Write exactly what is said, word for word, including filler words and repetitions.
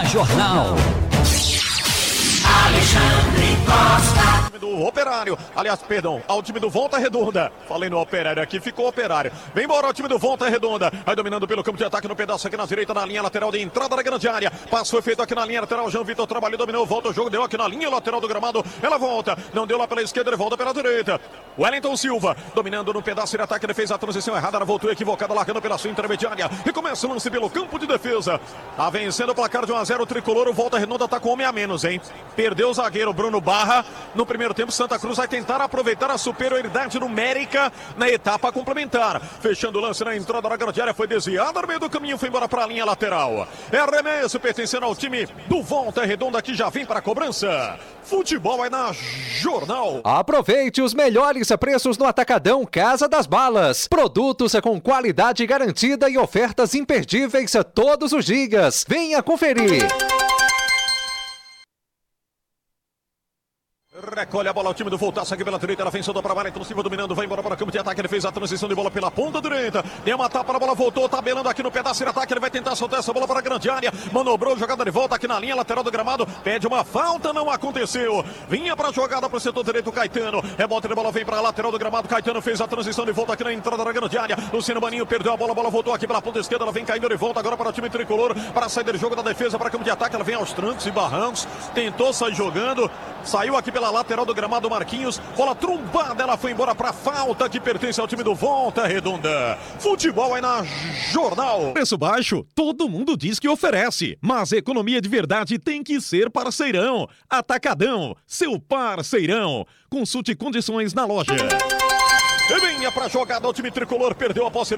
Jornal. Alexandre Costa. Do Operário, aliás, perdão, ao time do Volta Redonda. Falei no Operário aqui, ficou Operário. Vem embora o time do Volta Redonda. Vai dominando pelo campo de ataque no pedaço aqui na direita, na linha lateral de entrada da grande área. Passo foi feito aqui na linha lateral. João Vitor trabalhou, dominou, volta o jogo, deu aqui na linha lateral do gramado. Ela volta, não deu lá pela esquerda, ele volta pela direita. Wellington Silva, dominando no pedaço de ataque, ele fez a transição errada, ela voltou equivocada, largando pela sua intermediária. E começa o lance pelo campo de defesa. Tá vencendo o placar de um a zero o tricolor. O Volta Redonda tá com homem a menos, hein? Perdeu o zagueiro Bruno Barra. No primeiro tempo, Santa Cruz vai tentar aproveitar a superioridade numérica na etapa complementar. Fechando o lance na entrada da grande área, foi desviada no meio do caminho, foi embora para a linha lateral. É arremesso pertencendo ao time do Volta Redonda, que já vem para a cobrança. Futebol é na Jornal. Aproveite os melhores preços no Atacadão Casa das Balas. Produtos com qualidade garantida e ofertas imperdíveis todos os dias. Venha conferir. Recolhe a bola, o time do Voltaço aqui pela direita, ela vem solta para a Wellington Silva dominando, vai embora para o campo de ataque, ele fez a transição de bola pela ponta direita, deu uma tapa, a bola voltou, tabelando aqui no pedaço de ataque, ele vai tentar soltar essa bola para a grande área, manobrou, jogada de volta aqui na linha lateral do gramado, pede uma falta, não aconteceu, vinha para a jogada para o setor direito, Caetano, rebote de bola, vem para a lateral do gramado, Caetano fez a transição de volta aqui na entrada da grande área, Luciano Maninho perdeu a bola, a bola voltou aqui pela ponta esquerda, ela vem caindo de volta agora para o time tricolor, para a saída de jogo da defesa, para o campo de ataque, ela vem aos trancos e barrancos, tentou sair jogando, saiu aqui pela lateral do gramado, Marquinhos, bola trumbada, ela foi embora para falta que pertence ao time do Volta Redonda. Futebol é na Jornal. Preço baixo, todo mundo diz que oferece, mas economia de verdade tem que ser parceirão. Atacadão, seu parceirão. Consulte condições na loja. E venha para a jogada, o time tricolor perdeu a posse.